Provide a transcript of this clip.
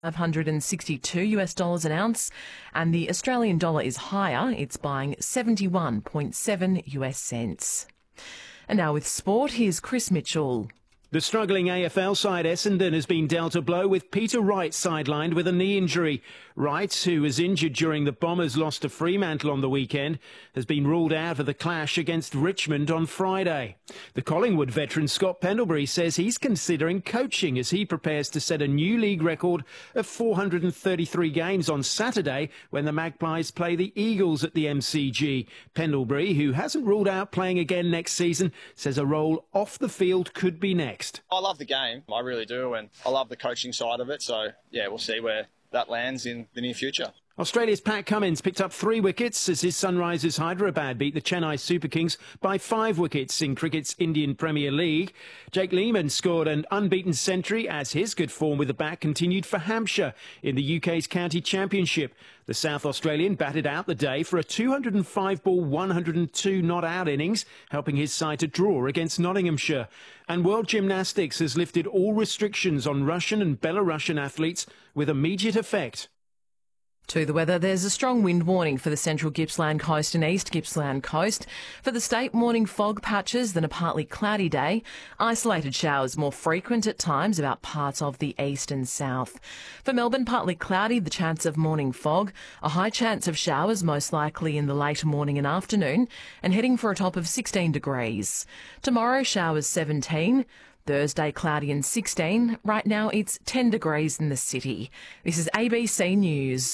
$562 an ounce, and the Australian dollar is higher. It's buying 71.7 US cents. And now with sport, here's Chris Mitchell. The struggling AFL side Essendon has been dealt a blow with Peter Wright sidelined with a knee injury. Wright, who was injured during the Bombers' loss to Fremantle on the weekend, has been ruled out of the clash against Richmond on Friday. The Collingwood veteran Scott Pendlebury says he's considering coaching as he prepares to set a new league record of 433 games on Saturday when the Magpies play the Eagles at the MCG. Pendlebury, who hasn't ruled out playing again next season, says a role off the field could be next. I love the game, I really do, and I love the coaching side of it, so yeah, we'll see where that lands in the near future. Australia's Pat Cummins picked up 3 wickets as his Sunrisers Hyderabad beat the Chennai Super Kings by 5 wickets in cricket's Indian Premier League. Jake Lehmann scored an unbeaten century as his good form with the bat continued for Hampshire in the UK's County Championship. The South Australian batted out the day for a 205-ball, 102 not-out innings, helping his side to draw against Nottinghamshire. And World Gymnastics has lifted all restrictions on Russian and Belarusian athletes with immediate effect. To the weather, there's a strong wind warning for the central Gippsland coast and east Gippsland coast. For the state, morning fog patches, then a partly cloudy day. Isolated showers more frequent at times about parts of the east and south. For Melbourne, partly cloudy, the chance of morning fog. A high chance of showers most likely in the late morning and afternoon, and heading for a top of 16 degrees. Tomorrow, showers 17. Thursday, cloudy and 16. Right now, it's 10 degrees in the city. This is ABC News.